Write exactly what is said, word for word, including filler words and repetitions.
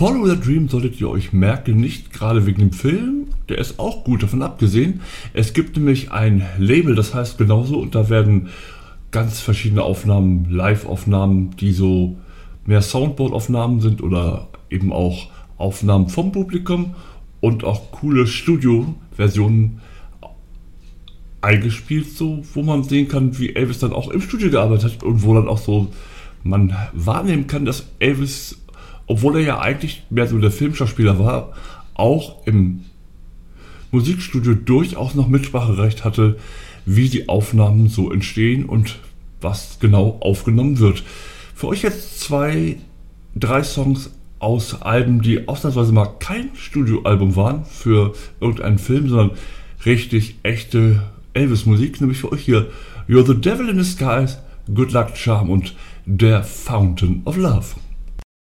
Follow the Dream solltet ihr euch merken, nicht gerade wegen dem Film, der ist auch gut, davon abgesehen. Es gibt nämlich ein Label, das heißt genauso, und da werden ganz verschiedene Aufnahmen, Live-Aufnahmen, die so mehr Soundboard-Aufnahmen sind oder eben auch Aufnahmen vom Publikum und auch coole Studio-Versionen eingespielt, so, wo man sehen kann, wie Elvis dann auch im Studio gearbeitet hat und wo dann auch so man wahrnehmen kann, dass Elvis, obwohl er ja eigentlich mehr so der Filmschauspieler war, auch im Musikstudio durchaus noch Mitspracherecht hatte, wie die Aufnahmen so entstehen und was genau aufgenommen wird. Für euch jetzt zwei, drei Songs aus Alben, die ausnahmsweise mal kein Studioalbum waren für irgendeinen Film, sondern richtig echte Elvis-Musik, nämlich für euch hier You're the Devil in Disguise, Good Luck Charm und der Fountain of Love.